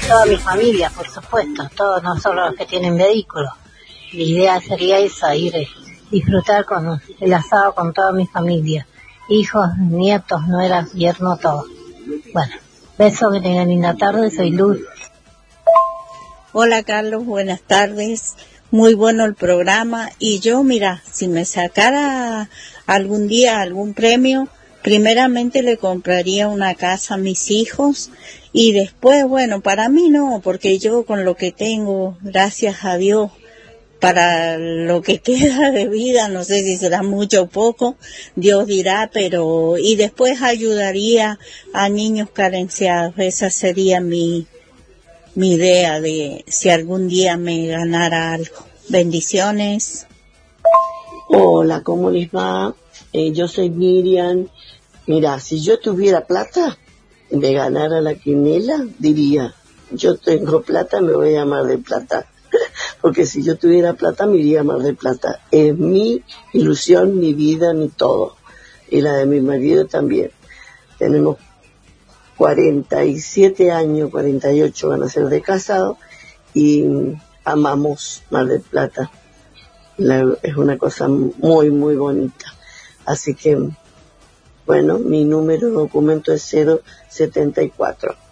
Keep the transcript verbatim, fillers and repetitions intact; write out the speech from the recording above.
toda mi familia, por supuesto, todos, no solo los que tienen vehículos. La idea sería esa, ir a disfrutar con el asado con toda mi familia, hijos, nietos, nueras, yernos, todos. Bueno, besos, que tengan linda tarde, soy Luz. Hola Carlos, buenas tardes, muy bueno el programa, y yo, mira, si me sacara algún día algún premio, primeramente le compraría una casa a mis hijos, y después, bueno, para mí no, porque yo con lo que tengo, gracias a Dios, para lo que queda de vida, no sé si será mucho o poco, Dios dirá, pero, y después ayudaría a niños carenciados, esa sería mi mi idea de si algún día me ganara algo. Bendiciones. Hola, ¿cómo les va? Eh, yo soy Miriam. Mira, si yo tuviera plata, me ganara la quinela, diría, yo tengo plata, me voy a Mar del Plata. Porque si yo tuviera plata, me iría a Mar del Plata. Es mi ilusión, mi vida, mi todo. Y la de mi marido también. Tenemos cuarenta y siete años, cuarenta y ocho van a ser de casado, y amamos Mar del Plata. La, es una cosa muy, muy bonita. Así que, bueno, mi número de documento es cero setenta y cuatro.